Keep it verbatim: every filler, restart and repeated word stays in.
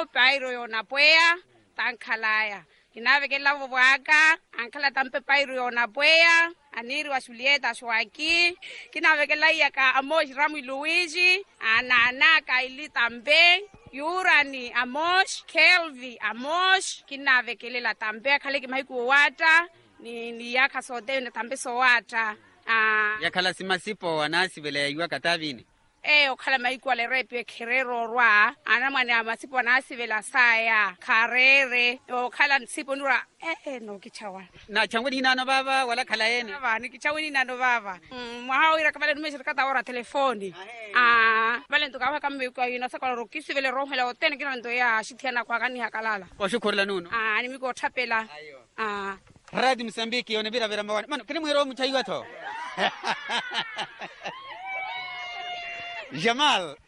pairo yo na puea tankhalaya kinave ke lavo waka ankhala tampe pairo yo na puea aniri wa Julieta Swaki kinave ke laia ka Amos Rami Luigi anana ka ili tambe Yurani Amos Kelvi Amos kinave ke lela tambe khale ke maiku wata ni ni yaka sote ne tambe so wata ah yakhala simasipo wanasi vele yua katavini eh okhala maiku ale repe kherero rwa ana mwana amasipo nasi vela saya kharere okhala nsipo nura eh no kichawa na changweni nano baba wala khala yene baba ni kichawini nano baba mwahawira kabale numeshirika ora telefoni ah bale ntukawa kama kwa ina sakala rokisi vele rohela otene kina ndo ya shithiana kwa kani hakalala kwa shukrani nuno ah ni miko thapela ah Radio Msambiki yone bila bila mwana mano kini mwero mchaiwa to Jamal